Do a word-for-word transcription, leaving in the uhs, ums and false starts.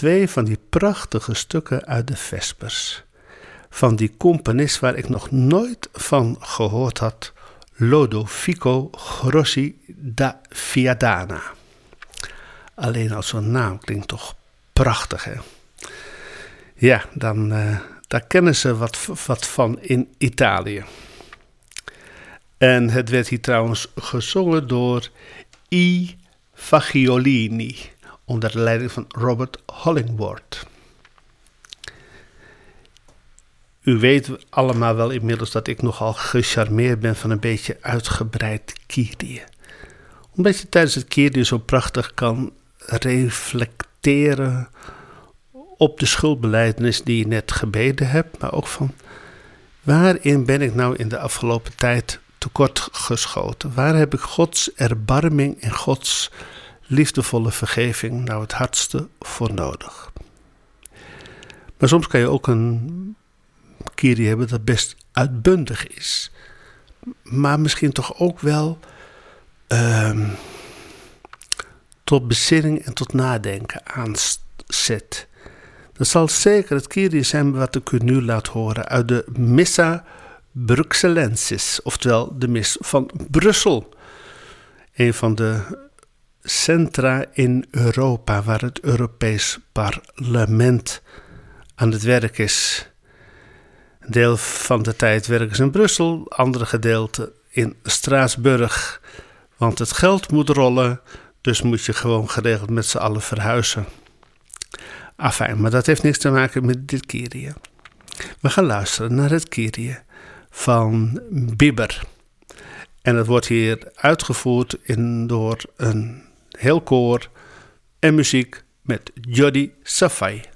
twee van die prachtige stukken uit de Vespers. Van die componist waar ik nog nooit van gehoord had, Lodovico Grossi da Fiadana. Alleen al zo'n naam klinkt toch prachtig, hè? Ja, dan, uh, daar kennen ze wat, wat van in Italië. En het werd hier trouwens gezongen door I. Fagiolini, onder de leiding van Robert Hollingworth. U weet allemaal wel inmiddels dat ik nogal gecharmeerd ben van een beetje uitgebreid Kyrie. Omdat je tijdens het Kyrie zo prachtig kan reflecteren op de schuldbelijdenis die je net gebeden hebt, maar ook van waarin ben ik nou in de afgelopen tijd tekort geschoten? Waar heb ik Gods erbarming en Gods liefdevolle vergeving nou het hardste voor nodig? Maar soms kan je ook een Kyrie hebben dat best uitbundig is, maar misschien toch ook wel uh, tot bezinning en tot nadenken aanzet. Dat zal zeker het Kyrie zijn wat ik u nu laat horen uit de Missa Bruxellensis, oftewel de mis van Brussel. Een van de centra in Europa waar het Europees Parlement aan het werk is. Een deel van de tijd werken ze in Brussel, andere gedeelte in Straatsburg. Want het geld moet rollen, dus moet je gewoon geregeld met z'n allen verhuizen. Afijn, maar dat heeft niks te maken met dit Kyrie. We gaan luisteren naar het Kyrie van Bieber. En het wordt hier uitgevoerd in, door een heel koor en muziek met Jody Safai.